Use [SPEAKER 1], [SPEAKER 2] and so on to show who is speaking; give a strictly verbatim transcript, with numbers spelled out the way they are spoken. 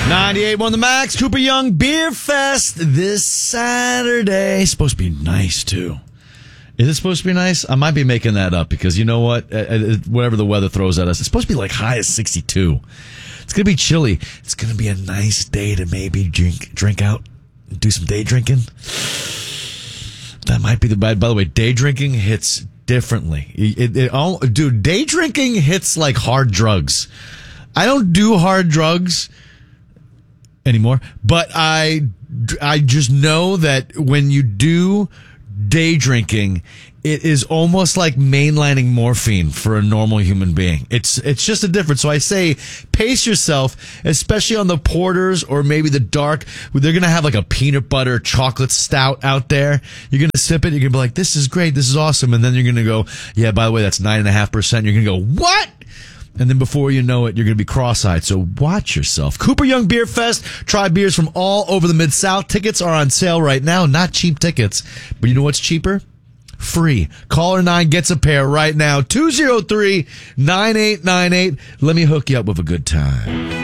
[SPEAKER 1] ninety-eight one The Max, Cooper Young Beer Fest this Saturday. Supposed to be nice, too. Is it supposed to be nice? I might be making that up because you know what? Uh, whatever the weather throws at us, it's supposed to be like high as sixty-two. It's going to be chilly. It's going to be a nice day to maybe drink drink out, do some day drinking. That might be the bad. By the way, day drinking hits differently. It, it, it all, dude, day drinking hits like hard drugs. I don't do hard drugs anymore, but I, I just know that when you do day drinking, it is almost like mainlining morphine for a normal human being. It's it's just a difference. So I say pace yourself, especially on the porters or maybe the dark. They're going to have like a peanut butter chocolate stout out there. You're going to sip it. You're going to be like, this is great. This is awesome. And then you're going to go, yeah, by the way, that's nine point five percent. You're going to go, what? And then before you know it, you're going to be cross-eyed. So watch yourself. Cooper Young Beer Fest. Try beers from all over the Mid-South. Tickets are on sale right now. Not cheap tickets. But you know what's cheaper? Free. Caller nine gets a pair right now. two oh three, nine eight nine eight. Let me hook you up with a good time.